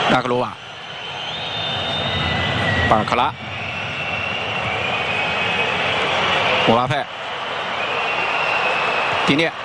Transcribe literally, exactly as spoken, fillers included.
ดากาโลวาปาคาระหัวแพะทีเนี้ย